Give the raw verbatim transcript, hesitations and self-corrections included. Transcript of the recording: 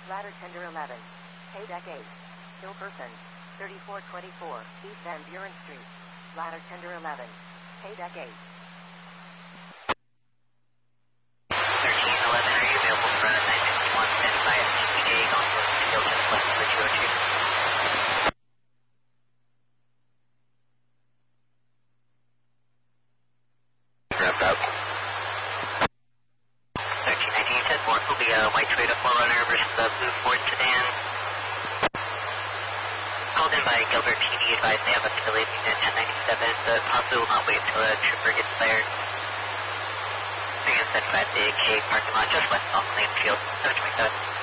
Ladder Tender eleven. Haydeck eight. Hill Person. thirty-four twenty-four, East Van Buren Street. Ladder Tender eleven. Haydeck eight. thirteen eleven, are you available for a nine fifty-one standby at T P A on the field just west of the two oh two? Wrapped up. thirteen nineteen, ten four will be a white Toyota four runner versus the blue Ford sedan. Called in by Gilbert P D, advised they have a delayed unit ten ninety-seven, but possibly will not wait until a trooper gets there. Again, set at the K parking lot just west of Lane Field, seven twenty-seven.